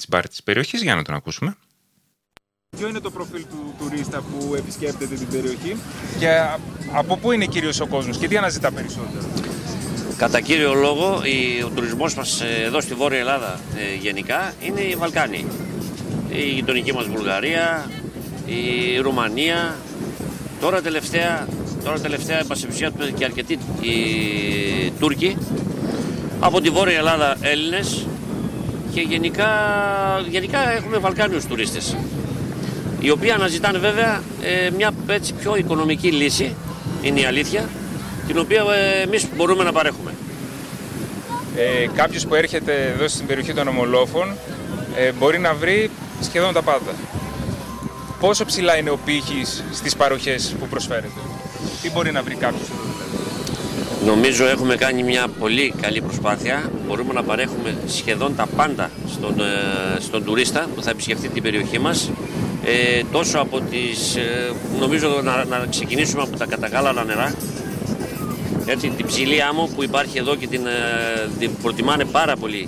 beach bar της περιοχής, για να τον ακούσουμε. Ποιο είναι το προφίλ του τουρίστα που επισκέπτεται την περιοχή και από πού είναι κυρίως ο κόσμος και τι αναζητά περισσότερο? Κατά κύριο λόγο, ο τουρισμός μας εδώ στη Βόρεια Ελλάδα γενικά είναι οι Βαλκάνοι. Η γειτονική μας Βουλγαρία, η Ρουμανία. Τώρα τελευταία μας επισκέπτονται και αρκετοί οι Τούρκοι. Από τη Βόρεια Ελλάδα Έλληνες και γενικά έχουμε Βαλκάνιους τουρίστες, οι οποίοι αναζητάνε βέβαια μια έτσι πιο οικονομική λύση, είναι η αλήθεια, την οποία εμείς μπορούμε να παρέχουμε. Κάποιος που έρχεται εδώ στην περιοχή των Ομολόφων μπορεί να βρει σχεδόν τα πάντα. Πόσο ψηλά είναι ο πύχης στις παροχές που προσφέρεται? Τι μπορεί να βρει κάποιος εδώ δηλαδή? Νομίζω έχουμε κάνει μια πολύ καλή προσπάθεια. Μπορούμε να παρέχουμε σχεδόν τα πάντα στον τουρίστα που θα επισκεφτεί την περιοχή μας. Τόσο από τις, νομίζω να ξεκινήσουμε από τα καταγάλανα νερά, έτσι, την ψηλή άμμο που υπάρχει εδώ και την προτιμάνε πάρα πολύ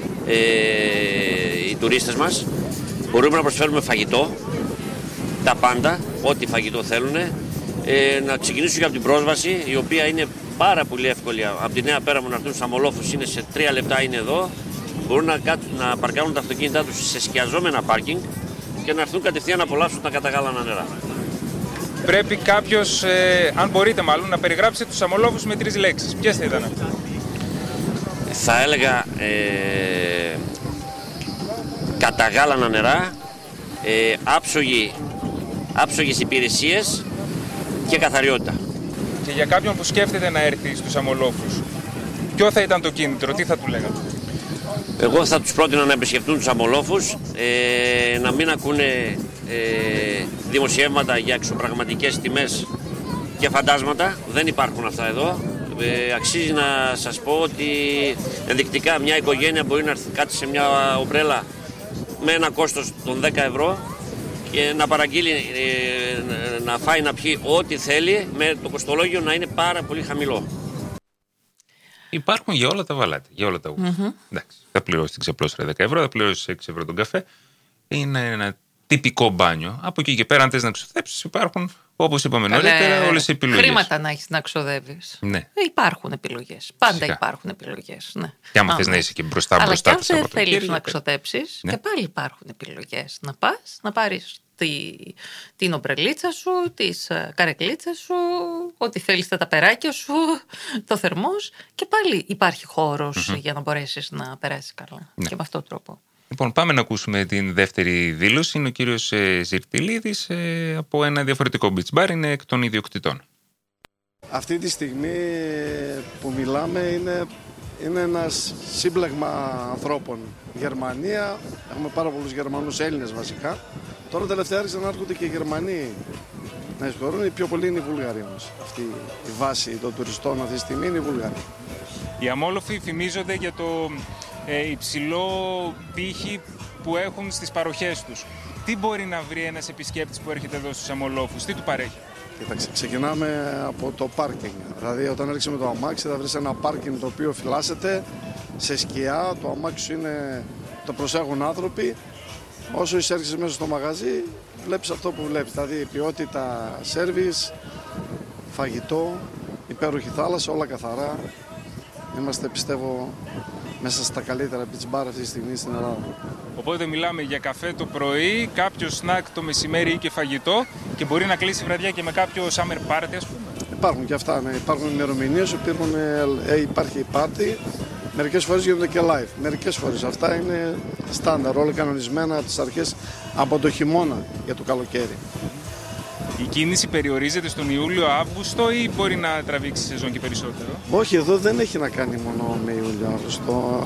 οι τουρίστες μας. Μπορούμε να προσφέρουμε φαγητό, τα πάντα, ό,τι φαγητό θέλουν. Να ξεκινήσουμε και από την πρόσβαση, η οποία είναι πάρα πολύ εύκολη. Από τη Νέα Πέραμο να έρθουν στους Αμολόφους, είναι σε 3 λεπτά είναι εδώ. Μπορούν να παρκάρουν τα αυτοκίνητά τους σε σκιαζόμενα πάρκινγκ και να έρθουν κατευθείαν να απολαύσουν τα καταγάλανα νερά. Πρέπει κάποιος, αν μπορείτε μάλλον, να περιγράψει τους Αμολόφους με 3 λέξεις. Ποιες θα ήταν αυτές? Θα έλεγα καταγάλανα νερά, άψογες υπηρεσίες και καθαριότητα. Και για κάποιον που σκέφτεται να έρθει στους Αμολόφους, ποιο θα ήταν το κίνητρο, τι θα του λέγατε? Εγώ θα τους πρότεινα να επισκεφτούν τους Αμολόφους, να μην ακούνε δημοσιεύματα για εξωπραγματικές τιμές και φαντάσματα. Δεν υπάρχουν αυτά εδώ. Αξίζει να σας πω ότι ενδεικτικά μια οικογένεια μπορεί να έρθει κάτι σε μια ομπρέλα με ένα κόστος των 10 ευρώ και να παραγγείλει, να φάει, να πιει ό,τι θέλει, με το κοστολόγιο να είναι πάρα πολύ χαμηλό. Υπάρχουν για όλα τα βαλάτια, για όλα τα γούστα. Εντάξει, θα πληρώσει την ξεπλώστρα 10 ευρώ, θα πληρώσει 6 ευρώ τον καφέ. Είναι ένα τυπικό μπάνιο. Από εκεί και πέρα, αν θες να ξοδέψεις, υπάρχουν, όπως είπαμε νωρίτερα, όλες οι επιλογές. Χρήματα να έχεις να ξοδεύεις. Ναι. Υπάρχουν επιλογές. Πάντα υπάρχουν επιλογές. Ναι. Και άμα θες να είσαι και μπροστά Αλλά μπροστά. Αλλά και αν δεν θέλεις να ξοδέψεις, ναι, και πάλι υπάρχουν επιλογές. Να πας, να πάρεις την ομπρελίτσα σου, τις καρεκλίτσες σου, ό,τι θέλεις, τα ταπεράκια σου, το θερμός, και πάλι υπάρχει χώρος για να μπορέσεις να περάσεις καλά. Ναι. Και με αυτόν τον τρόπο. Λοιπόν, πάμε να ακούσουμε την δεύτερη δήλωση. Είναι ο κύριος Ζιρτιλίδης από ένα διαφορετικό beach bar, είναι εκ των ιδιοκτητών. Αυτή τη στιγμή που μιλάμε είναι ένας σύμπλεγμα ανθρώπων. Γερμανία, έχουμε πάρα πολλούς Γερμανούς, Έλληνες βασικά. Τώρα τελευταία άρχισαν να έρχονται και οι Γερμανοί να εισχωρούν. Οι πιο πολλοί είναι οι Βούλγαροι όμως. Αυτή η βάση των τουριστών αυτή τη στιγμή είναι οι Βούλγαροι. Οι Αμόλοφοι φημίζονται για το υψηλό πύχη που έχουν στις παροχές τους. Τι μπορεί να βρει ένας επισκέπτης που έρχεται εδώ στους Αμολόφους, τι του παρέχει? Κοίταξε, ξεκινάμε από το πάρκινγκ. Δηλαδή, όταν έρχεσαι με το αμάξι, θα βρεις ένα πάρκινγκ το οποίο φυλάσσεται σε σκιά. Το αμάξι σου το προσέχουν άνθρωποι. Όσο εισέρχεσαι μέσα στο μαγαζί, βλέπεις αυτό που βλέπεις. Δηλαδή, ποιότητα σέρβις, φαγητό, υπέροχη θάλασσα, όλα καθαρά. Είμαστε, πιστεύω, μέσα στα καλύτερα beach bar αυτή τη στιγμή στην Ελλάδα. Οπότε μιλάμε για καφέ το πρωί, κάποιο σνακ το μεσημέρι ή και φαγητό, και μπορεί να κλείσει βραδιά και με κάποιο summer party, ας πούμε. Υπάρχουν και αυτά, ναι. Υπάρχουν ημερομηνίες, υπάρχει party, μερικές φορές γίνονται και live. Μερικές φορές αυτά είναι στάνταρ, όλα κανονισμένα από τις αρχές από το χειμώνα για το καλοκαίρι. Η κίνηση περιορίζεται στον Ιούλιο-Αύγουστο ή μπορεί να τραβήξει σεζόν και περισσότερο? Όχι, εδώ δεν έχει να κάνει μόνο με Ιούλιο-Αύγουστο.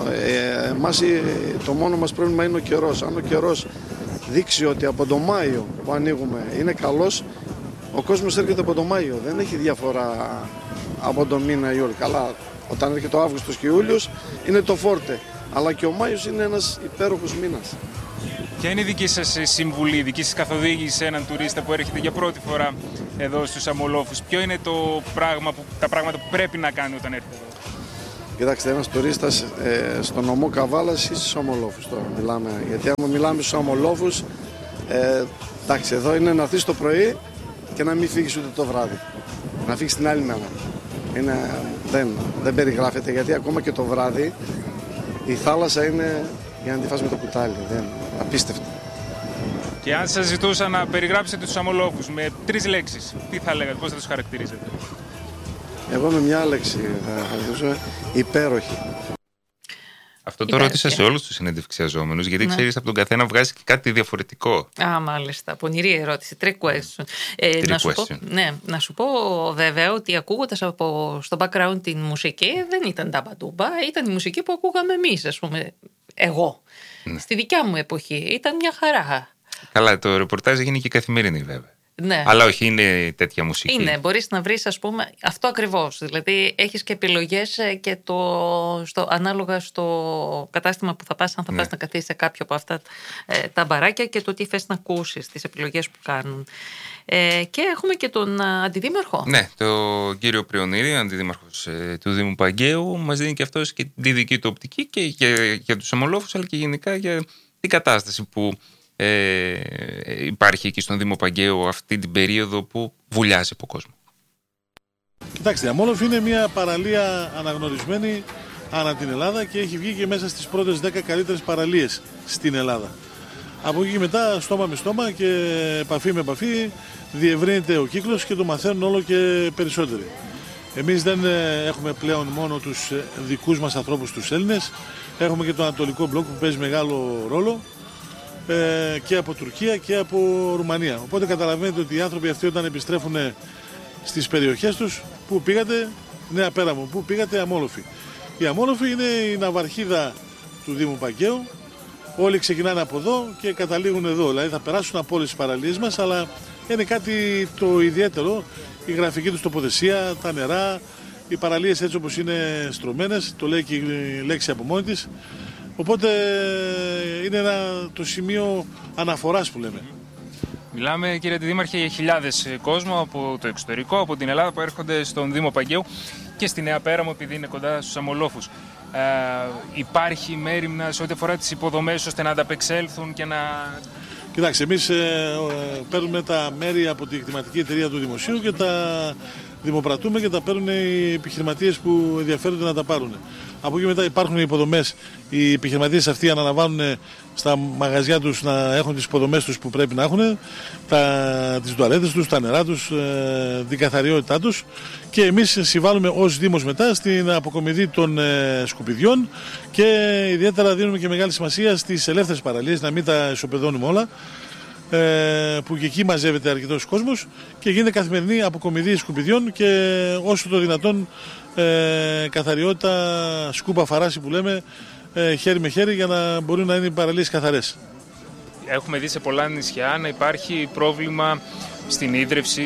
Το μόνο μας πρόβλημα είναι ο καιρός. Αν ο καιρός δείξει ότι από τον Μάιο που ανοίγουμε είναι καλός, ο κόσμος έρχεται από τον Μάιο. Δεν έχει διαφορά από τον μήνα Ιούλιο. Καλά, όταν έρχεται ο Αύγουστος και Ιούλιος είναι το φόρτε. Αλλά και ο Μάιος είναι ένας υπέροχος μήνας. Ποια είναι η δική σας συμβουλή, η δική σας καθοδήγηση σε έναν τουρίστα που έρχεται για πρώτη φορά εδώ στους Αμολόφους? Ποιο είναι τα πράγματα που πρέπει να κάνει όταν έρχεται εδώ? Κοιτάξτε, ένας τουρίστας στο νομό Καβάλας ή στους Αμολόφους τώρα μιλάμε. Γιατί άμα μιλάμε στους Αμολόφους, εντάξει, εδώ είναι να έρθεις το πρωί και να μην φύγεις ούτε το βράδυ. Να φύγεις την άλλη μέρα. Δεν περιγράφεται, γιατί ακόμα και το βράδυ η θάλασσα είναι για να τη φας με το κουτάλι. Απίστευτο. Και αν σας ζητούσα να περιγράψετε τους Αμολόφους με 3 λέξεις, τι θα λέγατε, πώς θα τους χαρακτηρίζετε? Εγώ με μια λέξη θα χαρακτηρίσω: υπέροχη. Αυτό το ρώτησα σε όλους τους συνεντευξιαζόμενους, γιατί ξέρεις, από τον καθένα βγάζει και κάτι διαφορετικό. Μάλιστα. Πονηρή ερώτηση. Trick question. Να σου πω βέβαια ότι ακούγοντας στο background την μουσική, δεν ήταν τα μπαντούμπα, ήταν η μουσική που ακούγαμε εμείς, ας πούμε, εγώ. Ναι. Στη δικιά μου εποχή ήταν μια χαρά. Καλά, το ρεπορτάζ έγινε και καθημερινή βέβαια. Ναι. Αλλά όχι, είναι τέτοια μουσική. Είναι, μπορείς να βρεις, ας πούμε, αυτό ακριβώς. Δηλαδή έχεις και επιλογές και ανάλογα στο κατάστημα που θα πας, αν θα πας να καθίσεις σε κάποιο από αυτά τα μπαράκια και το τι θες να ακούσεις, τις επιλογές που κάνουν. Και έχουμε και τον αντιδήμαρχο. Ναι, τον κύριο Πριονίδη, αντιδήμαρχος του Δήμου Παγκαίου, μας δίνει και αυτός και τη δική του οπτική και για τους Αμολόφους, αλλά και γενικά για την κατάσταση που υπάρχει εκεί στον Δήμο Παγκαίου αυτή την περίοδο που βουλιάζει από κόσμο. Κοιτάξτε, η Αμόλοφη είναι μια παραλία αναγνωρισμένη ανά την Ελλάδα και έχει βγει και μέσα στις πρώτες 10 καλύτερες παραλίες στην Ελλάδα. Από εκεί και μετά, στόμα με στόμα και επαφή με επαφή, διευρύνεται ο κύκλος και το μαθαίνουν όλο και περισσότεροι. Εμείς δεν έχουμε πλέον μόνο τους δικούς μας ανθρώπους, τους Έλληνες, έχουμε και το Ανατολικό Μπλοκ που παίζει μεγάλο ρόλο, και από Τουρκία και από Ρουμανία. Οπότε καταλαβαίνετε ότι οι άνθρωποι αυτοί όταν επιστρέφουν στις περιοχές τους, πού πήγατε, Νέα Πέραμο, πού πήγατε, Αμόλοφη. Η Αμόλοφη είναι η ναυαρχίδα του Δήμου Παγκαίου. Όλοι ξεκινάνε από εδώ και καταλήγουν εδώ. Δηλαδή θα περάσουν από όλες τις παραλίες μας, αλλά είναι κάτι το ιδιαίτερο. Η γραφική τους τοποθεσία, τα νερά, οι παραλίες έτσι όπως είναι στρωμένες, το λέει και η λέξη από μόνη της. Οπότε είναι το σημείο αναφοράς που λέμε. Μιλάμε, κύριε Αντιδήμαρχε, για χιλιάδες κόσμο από το εξωτερικό, από την Ελλάδα που έρχονται στον Δήμο Παγκαίου και στη Νέα Πέραμο επειδή είναι κοντά στους Αμολόφους. Υπάρχει μέριμνα σε ό,τι αφορά τις υποδομές ώστε να ανταπεξέλθουν και να... Κοιτάξτε, εμείς παίρνουμε τα μέρη από την κτηματική εταιρεία του Δημοσίου και τα δημοπρατούμε και τα παίρνουν οι επιχειρηματίες που ενδιαφέρονται να τα πάρουν. Από εκεί μετά υπάρχουν οι υποδομές. Οι επιχειρηματίες αυτοί αναλαμβάνουν στα μαγαζιά τους να έχουν τις υποδομές τους που πρέπει να έχουν, τις τουαλέτες τους, τα νερά τους, την καθαριότητά τους, και εμείς συμβάλλουμε ως Δήμος μετά στην αποκομιδή των σκουπιδιών και ιδιαίτερα δίνουμε και μεγάλη σημασία στις ελεύθερες παραλίες, να μην τα ισοπεδώνουμε όλα, που και εκεί μαζεύεται αρκετός κόσμος και γίνεται καθημερινή αποκομιδή σκουπιδιών και όσο το δυνατόν καθαριότητα, σκούπα φαράση που λέμε, χέρι με χέρι, για να μπορούν να είναι οι παραλίες καθαρές. Έχουμε δει σε πολλά νησιά να υπάρχει πρόβλημα στην ίδρυυση,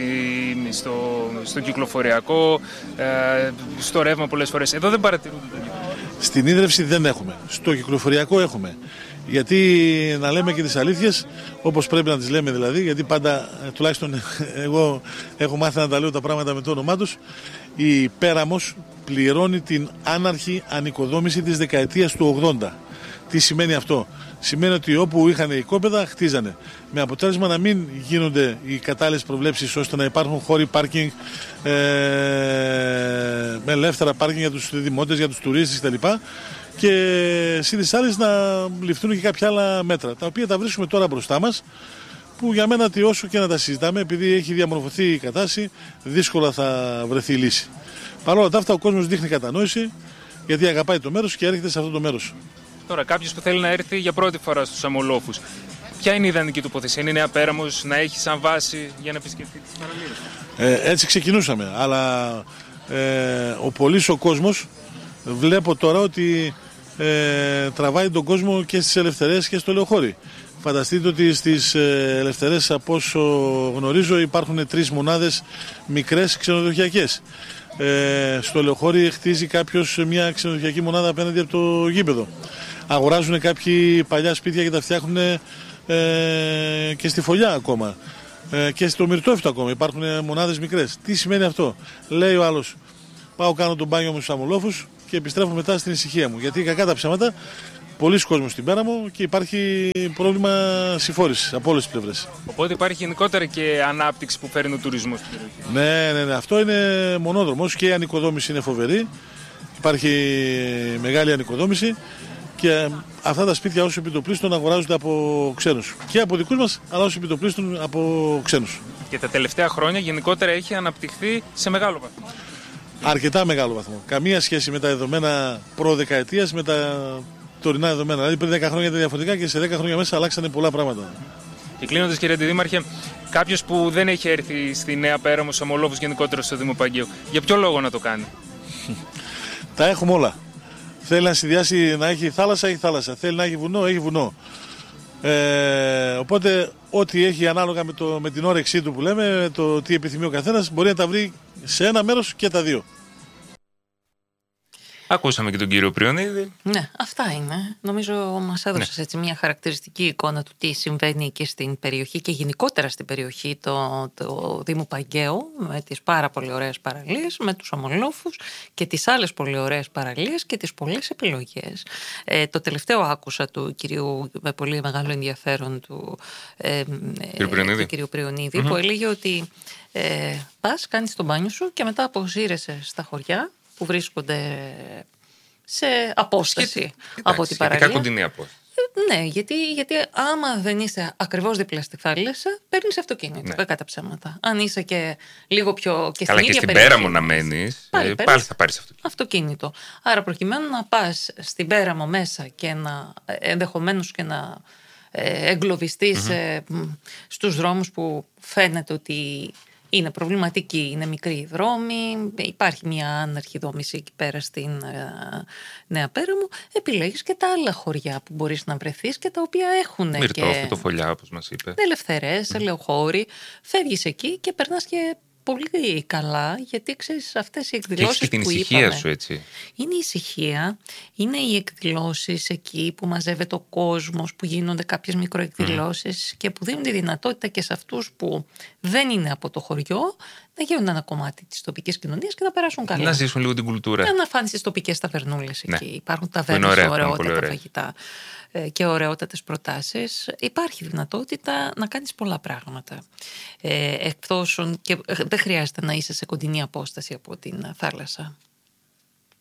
στο κυκλοφοριακό, στο ρεύμα πολλές φορές. Εδώ δεν παρατηρούνται τα ίδια. Στην ίδρυυση δεν έχουμε. Στο κυκλοφοριακό έχουμε. Γιατί να λέμε και τις αλήθειες όπως πρέπει να τις λέμε δηλαδή, γιατί πάντα, τουλάχιστον εγώ έχω μάθει να τα λέω τα πράγματα με το όνομά τους, η Πέραμος πληρώνει την άναρχη ανοικοδόμηση της δεκαετίας του 80. Τι σημαίνει αυτό? Σημαίνει ότι όπου είχαν οικόπεδα χτίζανε. Με αποτέλεσμα να μην γίνονται οι κατάλληλες προβλέψεις ώστε να υπάρχουν χώροι πάρκινγκ, με ελεύθερα πάρκινγκ για τους δημότες, για τους τουρίστες κτλ. Και συν τις άλλες να ληφθούν και κάποια άλλα μέτρα, τα οποία τα βρίσκουμε τώρα μπροστά μας, που για μένα όσο και να τα συζητάμε, επειδή έχει διαμορφωθεί η κατάσταση, δύσκολα θα βρεθεί λύση. Παρ' όλα αυτά ο κόσμος δείχνει κατανόηση, γιατί αγαπάει το μέρος και έρχεται σε αυτό το μέρος. Τώρα, κάποιος που θέλει να έρθει για πρώτη φορά στους Αμολόφους, ποια είναι η ιδανική τοποθεσία? Είναι η Νέα Πέραμος, να έχει σαν βάση για να επισκεφτεί τις παραλίες? Έτσι ξεκινούσαμε, αλλά ο κόσμος βλέπω τώρα ότι τραβάει τον κόσμο και στις Ελευθερές και στο Λεωχώρι. Φανταστείτε ότι στις Ελευθερές, από όσο γνωρίζω, υπάρχουν 3 μονάδες μικρές ξενοδοχειακές. Στο Λεωχώρι χτίζει κάποιος μια ξενοδοχειακή μονάδα απέναντι από το γήπεδο. Αγοράζουν κάποιοι παλιά σπίτια και τα φτιάχνουν και στη Φωλιά ακόμα. Και στο Μυρτόφυτο ακόμα υπάρχουν μονάδες μικρές. Τι σημαίνει αυτό? Λέει ο άλλος, πάω κάνω τον μπάνιο μου στους Αμολόφους και επιστρέφω μετά στην ησυχία μου. Γιατί κακά τα ψέματα, πολλοί κόσμος στην Πέραμο και υπάρχει πρόβλημα συμφόρησης από όλες τις πλευρές. Οπότε υπάρχει γενικότερα και ανάπτυξη που φέρνει ο τουρισμός στην περιοχή. Ναι. Αυτό είναι μονόδρομος και η ανοικοδόμηση είναι φοβερή. Υπάρχει μεγάλη ανοικοδόμηση και αυτά τα σπίτια ως επιτοπλίστων αγοράζονται από ξένους. Και από δικούς μας, αλλά ως επιτοπλίστων από ξένους. Και τα τελευταία χρόνια γενικότερα έχει αναπτυχθεί σε μεγάλο βαθμό. Αρκετά μεγάλο βαθμό. Καμία σχέση με τα δεδομένα προδεκαετίας με τα τωρινά δεδομένα. Δηλαδή πριν 10 χρόνια ήταν διαφορετικά και σε 10 χρόνια μέσα αλλάξανε πολλά πράγματα. Και κλείνοντας, κύριε Αντιδήμαρχε, κάποιος που δεν έχει έρθει στη Νέα Πέραμο, στους ομολόφους γενικότερα στο Δήμο Παγκαίου, για ποιο λόγο να το κάνει? Τα έχουμε όλα. Θέλει να συνδυάσει να έχει θάλασσα, έχει θάλασσα. Θέλει να έχει βουνό, έχει βουνό. Οπότε ό,τι έχει ανάλογα με την όρεξή του που λέμε, το τι επιθυμεί ο καθένας, μπορεί να τα βρει σε ένα μέρος και τα δύο. Ακούσαμε και τον κύριο Πριονίδη. Ναι, αυτά είναι. Νομίζω μας έδωσες έτσι μια χαρακτηριστική εικόνα του τι συμβαίνει και στην περιοχή και γενικότερα στην περιοχή το Δήμου Παγκαίου, με τις πάρα πολύ ωραίες παραλίες, με τους ομολόφους και τις άλλες πολύ ωραίες παραλίες και τις πολλές επιλογές. Το τελευταίο άκουσα του κυρίου με πολύ μεγάλο ενδιαφέρον του κυρίου Πριονίδη, που έλεγε ότι πας, κάνεις το μπάνιο σου και μετά αποσύρεσαι στα χωριά που βρίσκονται σε απόσταση από την παραλία. Σχετικά κοντινή απόσταση. Ναι, γιατί άμα δεν είσαι ακριβώς δίπλα στη θάλασσα, παίρνεις αυτοκίνητο. Κακά τα ψέματα. Αν είσαι και λίγο πιο. Και καλά, στην και ίδια στην περιοχή, Πέραμο να μένεις, πάλι θα πάρεις αυτοκίνητο. Άρα, προκειμένου να πας στην Πέραμο μέσα και ενδεχομένως και να εγκλωβιστείς στους δρόμους που φαίνεται ότι είναι προβληματική, είναι μικρή η δρόμη, υπάρχει μια άναρχη δόμηση εκεί πέρα στην Νέα Πέραμο. Επιλέγεις και τα άλλα χωριά που μπορείς να βρεθείς και τα οποία έχουν Μυρτόφου, το Φωλιά, όπως μας είπε. Ελευθερές, ελαιοχώροι. Φεύγεις εκεί και περνάς και πολύ καλά, γιατί ξέρεις αυτές οι εκδηλώσεις που είπαμε. Και έχεις και την ησυχία σου, έτσι. Είναι η ησυχία, είναι οι εκδηλώσεις εκεί που μαζεύεται ο κόσμος, που γίνονται κάποιες μικροεκδηλώσεις και που δίνουν τη δυνατότητα και σε αυτούς που δεν είναι από το χωριό να γίνουν ένα κομμάτι της τοπικής κοινωνίας και να περάσουν καλά. Να ζήσουν λίγο την κουλτούρα. Να φάνεις τις τοπικές ταβερνούλες εκεί. Υπάρχουν Είναι ταβέρνες, ωραία, ωραιότατα φαγητά και ωραιότατες προτάσεις. Υπάρχει δυνατότητα να κάνεις πολλά πράγματα. Εκτός και δεν χρειάζεται να είσαι σε κοντινή απόσταση από την θάλασσα.